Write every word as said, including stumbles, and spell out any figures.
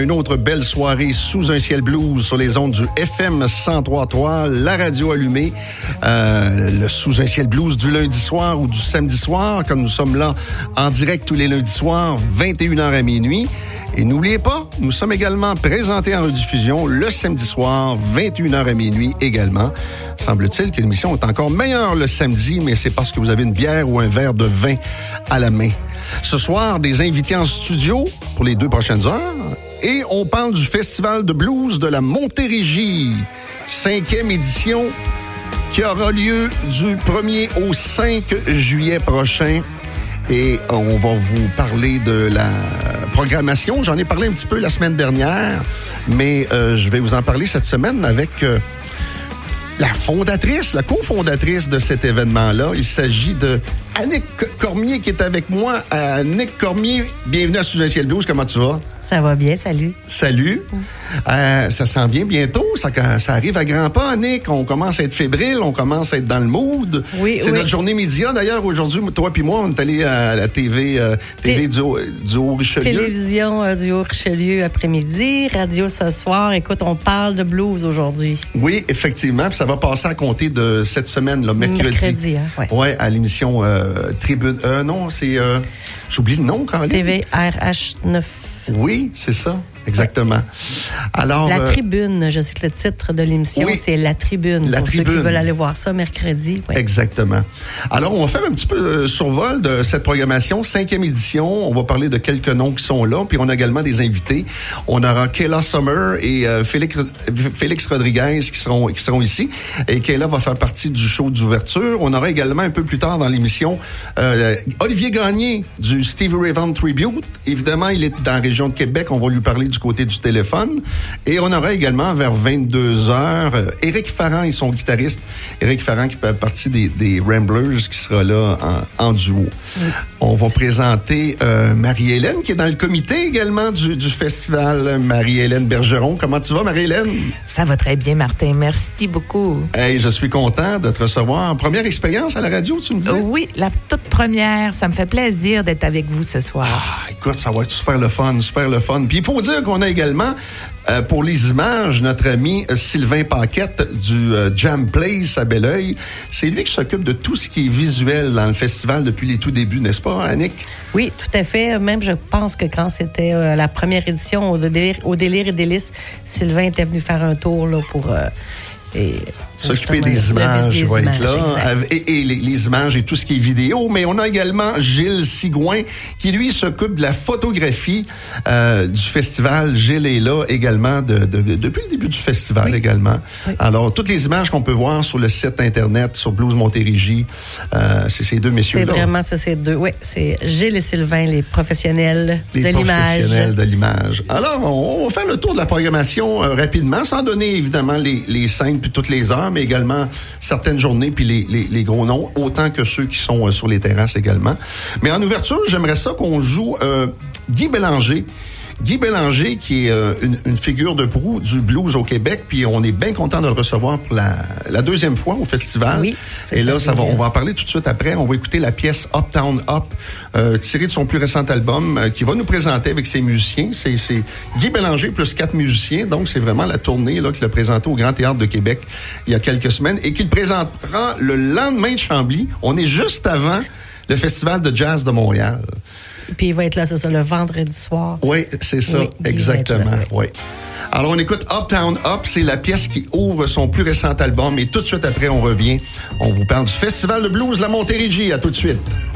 une autre belle soirée sous un ciel blues sur les ondes du F M cent trois point trois, la radio allumée, euh, le sous un ciel blues du lundi soir ou du samedi soir, comme nous sommes là en direct tous les lundis soirs, vingt et une heures à minuit. Et n'oubliez pas, nous sommes également présentés en rediffusion le samedi soir, vingt et une heures à minuit également. Semble-t-il que l'émission est encore meilleure le samedi, mais c'est parce que vous avez une bière ou un verre de vin à la main. Ce soir, des invités en studio pour les deux prochaines heures. Et on parle du Festival de blues de la Montérégie, cinquième édition, qui aura lieu du premier au cinq juillet prochain. Et on va vous parler de la programmation. J'en ai parlé un petit peu la semaine dernière, mais euh, je vais vous en parler cette semaine avec euh, la fondatrice, la cofondatrice de cet événement-là. Il s'agit de Annick Cormier qui est avec moi. Annick Cormier, bienvenue à Sous un ciel blues. Comment tu vas? Ça va bien, salut. Salut. Mm. Euh, ça s'en vient bientôt. Ça, ça arrive à grands pas, Annick. On commence à être fébrile, on commence à être dans le mood. Oui, C'est oui. notre journée média. D'ailleurs, aujourd'hui, toi puis moi, on est allés à la T V, euh, T V T- du, du Haut-Richelieu. Télévision euh, du Haut-Richelieu après-midi, radio ce soir. Écoute, on parle de blues aujourd'hui. Oui, effectivement. Puis ça va passer à compter de cette semaine, là, mercredi. Mercredi, hein, ouais. Ouais, à l'émission euh, Tribune. Euh, non, c'est... Euh, j'oublie le nom, Caroline. T V R H neuf. Oui, c'est ça, exactement. Alors, La euh, Tribune, je sais que le titre de l'émission, oui, c'est La Tribune. La pour Tribune. ceux qui veulent aller voir ça mercredi. Ouais. Exactement. Alors, on va faire un petit peu euh, survol de cette programmation, cinquième édition. On va parler de quelques noms qui sont là, puis on a également des invités. On aura Kayla Summer et euh, Félix, Félix Rodriguez qui seront, qui seront ici. Et Kayla va faire partie du show d'ouverture. On aura également un peu plus tard dans l'émission euh, Olivier Gagné du Stevie Ray Vaughan Tribute. Évidemment, il est dans la région de Québec. On va lui parler du côté du téléphone. Et on aura également vers vingt-deux heures euh, Éric Ferrand et son guitariste. Éric Ferrand qui fait partie des, des Ramblers qui sera là en, en duo. Oui. On va présenter euh, Marie-Hélène qui est dans le comité également du, du festival. Marie-Hélène Bergeron. Comment tu vas, Marie-Hélène? Ça va très bien, Martin. Merci beaucoup. Hey, je suis content de te recevoir. Première expérience à la radio, tu me dis? Oui, la toute première. Ça me fait plaisir d'être avec vous ce soir. Ah, écoute, ça va être super le fun, super le fun. Puis il faut dire qu'on a également, euh, pour les images, notre ami euh, Sylvain Paquette du euh, Jam Place à Belleuil. C'est lui qui s'occupe de tout ce qui est visuel dans le festival depuis les tout débuts, n'est-ce pas, Annick? Oui, tout à fait. Même, je pense que quand c'était euh, la première édition au délire, au délire et délices, Sylvain était venu faire un tour là, pour... Euh, et s'occuper des images, des va images, être là, et, et les, les images et tout ce qui est vidéo. Mais on a également Gilles Sigouin, qui lui s'occupe de la photographie euh, du festival. Gilles est là également de, de, de, depuis le début du festival oui. également. Oui. Alors, toutes les images qu'on peut voir sur le site Internet, sur Blues Montérégie, euh, c'est ces deux messieurs-là. C'est vraiment ça, c'est deux. Oui, c'est Gilles et Sylvain, les professionnels les de l'image. Les professionnels de l'image. Alors, on, on va faire le tour de la programmation euh, rapidement, sans donner évidemment les, les scènes puis toutes les heures, mais également certaines journées puis les, les, les gros noms, autant que ceux qui sont euh, sur les terrasses également. Mais en ouverture, j'aimerais ça qu'on joue euh, Guy Bélanger. Guy Bélanger, qui est euh, une, une figure de proue du blues au Québec, puis on est bien content de le recevoir pour la, la deuxième fois au festival. Oui, et là, ça va, on va en parler tout de suite après. On va écouter la pièce Uptown Up, euh, tirée de son plus récent album, euh, qui va nous présenter avec ses musiciens. C'est, c'est Guy Bélanger plus quatre musiciens, donc c'est vraiment la tournée là qu'il a présentée au Grand Théâtre de Québec il y a quelques semaines et qu'il présentera le lendemain de Chambly. On est juste avant le Festival de jazz de Montréal. Puis il va être là, c'est ça, le vendredi soir. Oui, c'est ça, oui, exactement. Là, oui. oui. Alors, on écoute Uptown Up, c'est la pièce qui ouvre son plus récent album. Et tout de suite après, on revient. On vous parle du Festival de blues La Montérégie. À tout de suite.